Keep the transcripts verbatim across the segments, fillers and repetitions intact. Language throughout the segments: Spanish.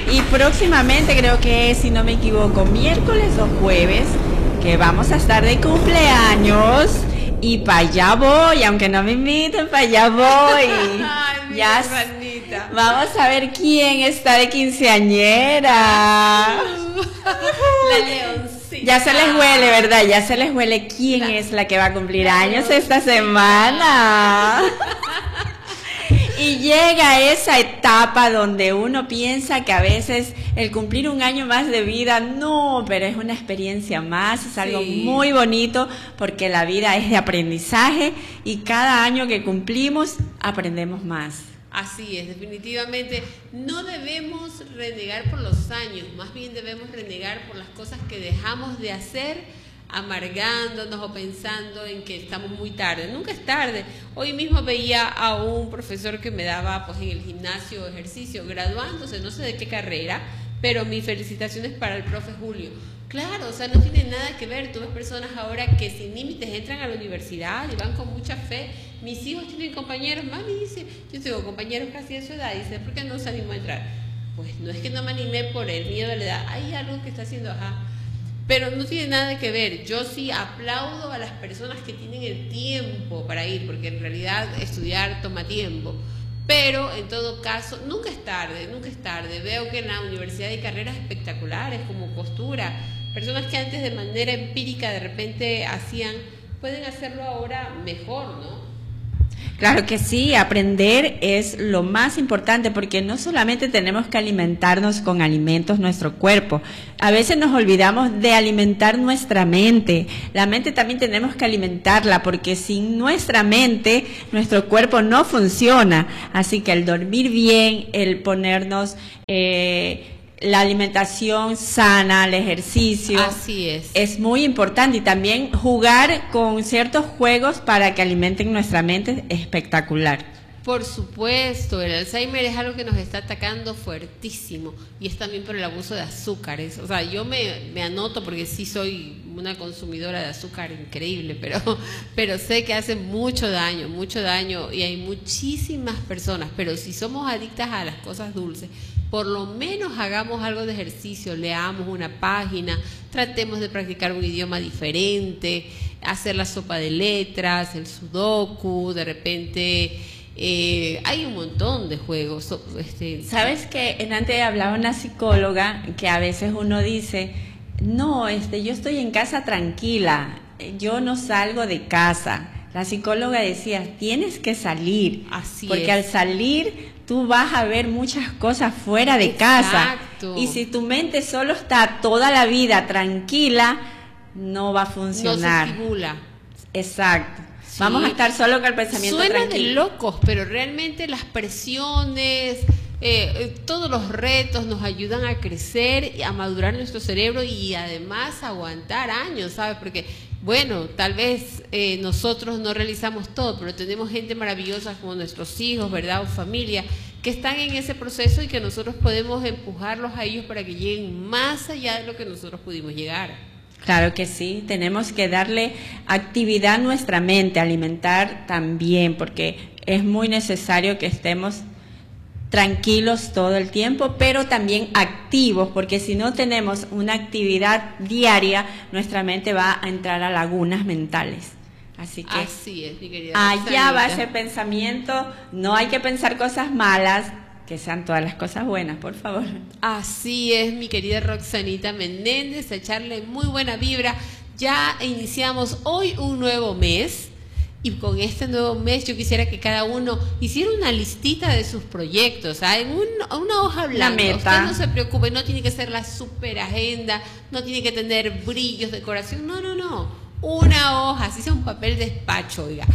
Y próximamente, creo que si no me equivoco, miércoles o jueves, que vamos a estar de cumpleaños. Y para allá voy, aunque no me inviten, para allá voy. Ay, ya hermanita. Vamos a ver quién está de quinceañera. La leoncita. Ya se les huele, ¿verdad? Ya se les huele quién la, es la que va a cumplir años esta semana. Y llega esa etapa donde uno piensa que a veces el cumplir un año más de vida, no, pero es una experiencia más, es algo sí. muy bonito, porque la vida es de aprendizaje y cada año que cumplimos aprendemos más. Así es, definitivamente no debemos renegar por los años, más bien debemos renegar por las cosas que dejamos de hacer, amargándonos o pensando en que estamos muy tarde. Nunca es tarde. Hoy mismo veía a un profesor que me daba pues en el gimnasio ejercicio, graduándose, no sé de qué carrera, pero mis felicitaciones para el profe Julio. Claro, o sea, no tiene nada que ver. Tú ves personas ahora que sin límites entran a la universidad y van con mucha fe. Mis hijos tienen compañeros, mami dice, yo tengo compañeros casi de su edad, dice, ¿por qué no se animó a entrar? Pues no es que no me animé por el miedo de la edad, hay algo que está haciendo, ajá. Pero no tiene nada que ver. Yo sí aplaudo a las personas que tienen el tiempo para ir, porque en realidad estudiar toma tiempo. Pero en todo caso, nunca es tarde, nunca es tarde. Veo que en la universidad hay carreras espectaculares como costura. Personas que antes de manera empírica de repente hacían, pueden hacerlo ahora mejor, ¿no? Claro que sí, aprender es lo más importante porque no solamente tenemos que alimentarnos con alimentos nuestro cuerpo, a veces nos olvidamos de alimentar nuestra mente. La mente también tenemos que alimentarla porque sin nuestra mente nuestro cuerpo no funciona. Así que el dormir bien, el ponernos... Eh, la alimentación sana, el ejercicio. Así es. Es muy importante y también jugar con ciertos juegos para que alimenten nuestra mente, espectacular. Por supuesto, el Alzheimer es algo que nos está atacando fuertísimo y es también por el abuso de azúcares. O sea, yo me, me anoto porque sí soy una consumidora de azúcar increíble, pero, pero sé que hace mucho daño, mucho daño y hay muchísimas personas, pero si somos adictas a las cosas dulces, por lo menos hagamos algo de ejercicio, leamos una página, tratemos de practicar un idioma diferente, hacer la sopa de letras, el sudoku, de repente eh, hay un montón de juegos. Este, ¿Sabes que en antes hablaba una psicóloga que a veces uno dice, no, este, yo estoy en casa tranquila, yo no salgo de casa? La psicóloga decía, tienes que salir, así porque es. al salir tú vas a ver muchas cosas fuera de Exacto. casa. Y si tu mente solo está toda la vida tranquila, no va a funcionar. No se estimula. Exacto. Sí. Vamos a estar solo con el pensamiento Suena tranquilo. de locos, pero realmente las presiones, eh, todos los retos nos ayudan a crecer, a madurar nuestro cerebro y además a aguantar años, ¿sabes? Porque, bueno, tal vez eh, nosotros no realizamos todo, pero tenemos gente maravillosa como nuestros hijos, ¿verdad? O familia, que están en ese proceso y que nosotros podemos empujarlos a ellos para que lleguen más allá de lo que nosotros pudimos llegar. Claro que sí, tenemos que darle actividad a nuestra mente, alimentar también, porque es muy necesario que estemos tranquilos todo el tiempo, pero también activos, porque si no tenemos una actividad diaria, nuestra mente va a entrar a lagunas mentales. Así que así es, mi querida allá va ese pensamiento, no hay que pensar cosas malas, que sean todas las cosas buenas, por favor. Así es, mi querida Roxanita Menéndez, a echarle muy buena vibra. Ya iniciamos hoy un nuevo mes y con este nuevo mes yo quisiera que cada uno hiciera una listita de sus proyectos, ¿ah? En un, una hoja blanca. La meta. Usted no se preocupe, no tiene que ser la super agenda, no tiene que tener brillos, decoración, no, no, no. Una hoja, así sea un papel despacho, oiga.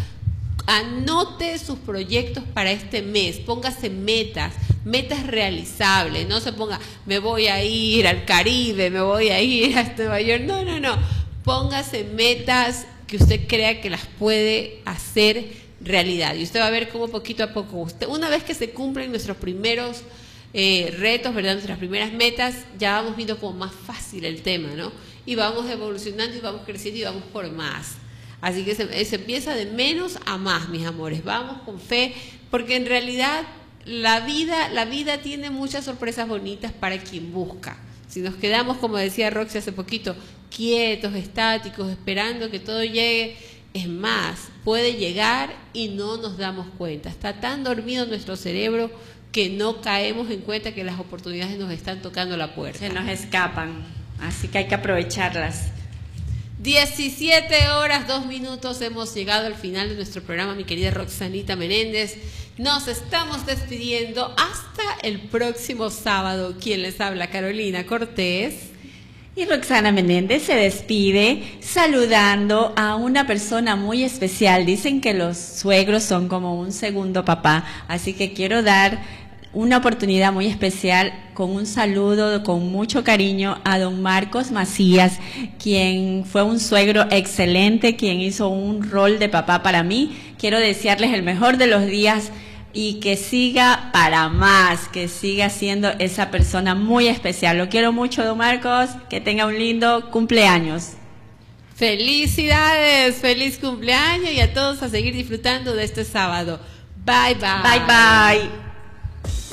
Anote sus proyectos para este mes, póngase metas, metas realizables, no se ponga, me voy a ir al Caribe, me voy a ir a Nueva York, no, no, no, póngase metas que usted crea que las puede hacer realidad y usted va a ver cómo poquito a poco, usted, una vez que se cumplen nuestros primeros eh, retos, ¿verdad? Nuestras primeras metas, ya vamos viendo como más fácil el tema, ¿no? Y vamos evolucionando y vamos creciendo y vamos por más. Así que se, se empieza de menos a más, mis amores. Vamos con fe, porque en realidad la vida, la vida tiene muchas sorpresas bonitas para quien busca. Si nos quedamos, como decía Roxy hace poquito, quietos, estáticos, esperando que todo llegue, es más, puede llegar y no nos damos cuenta. Está tan dormido nuestro cerebro que no caemos en cuenta que las oportunidades nos están tocando la puerta. Se nos escapan, así que hay que aprovecharlas. diecisiete horas, dos minutos, hemos llegado al final de nuestro programa, mi querida Roxanita Menéndez. Nos estamos despidiendo hasta el próximo sábado. ¿Quién les habla? Carolina Cortés. Y Roxana Menéndez se despide saludando a una persona muy especial. Dicen que los suegros son como un segundo papá, así que quiero dar una oportunidad muy especial con un saludo con mucho cariño a don Marcos Macías, quien fue un suegro excelente, quien hizo un rol de papá para mí. Quiero desearles el mejor de los días y que siga para más, que siga siendo esa persona muy especial. Lo quiero mucho, don Marcos, que tenga un lindo cumpleaños. Felicidades, feliz cumpleaños y a todos a seguir disfrutando de este sábado. Bye, bye. Bye, bye.